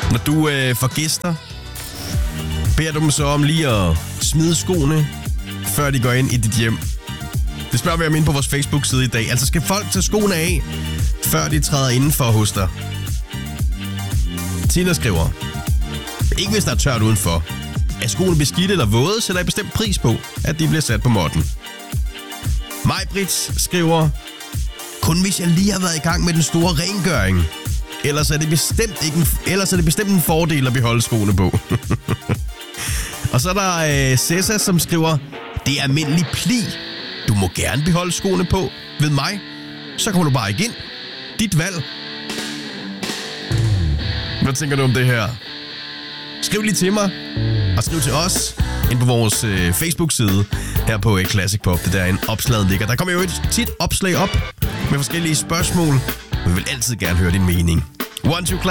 Når du får gæster, beder du dem så om lige at smide skoene, før de går ind i dit hjem? Det spørger vi om inde på vores Facebook-side i dag. Altså, skal folk tage skoene af, før de træder indenfor hos dig? Tina skriver, ikke hvis der er tørt udenfor. Er skoene beskidte eller våde, sætter jeg bestemt pris på, at de bliver sat på måtten. Maj-Brit skriver, kun hvis jeg lige har været i gang med den store rengøring. Ellers er det bestemt en fordel at beholde skoene på. Og så er der Cessa, som skriver, det er almindelig pli. Du må gerne beholde skoene på. Ved mig, så kommer du bare ikke ind. Dit valg. Hvad tænker du om det her? Skriv lige til mig, og skriv til os ind på vores Facebook-side her på Classic Pop. Det der en opslaget ligger. Der kommer jo et tit opslag op med forskellige spørgsmål. Vi vil altid gerne høre din mening. 1, 2,